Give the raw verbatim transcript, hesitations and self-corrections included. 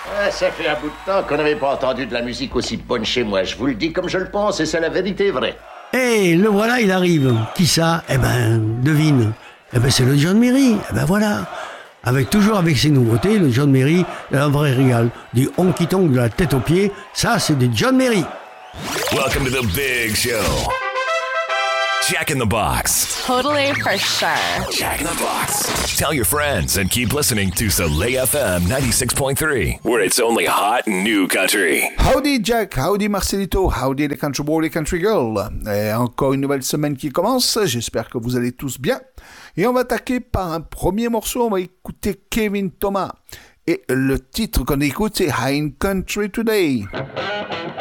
Ah, ça fait un bout de temps qu'on n'avait pas entendu de la musique aussi bonne chez moi. Je vous le dis comme je le pense et c'est la vérité vraie. Eh, le voilà, il arrive. Qui ça? Eh ben, devine. Eh ben, c'est le John Merry. Eh ben, voilà. Avec toujours avec ses nouveautés, le John Merry est un vrai régal. Du honky-tonk de la tête aux pieds, ça, c'est du John Merry. Welcome to the big show. Jack in the Box. Totally for sure. Jack in the Box. Tell your friends and keep listening to Soleil F M ninety-six point three, where it's only hot new country. Howdy Jack, howdy Marcelito, howdy les country boys, les country girls. Et encore une nouvelle semaine qui commence, j'espère que vous allez tous bien. Et on va attaquer par un premier morceau, on va écouter Kevin Thomas. Et le titre qu'on écoute, c'est High Country Today.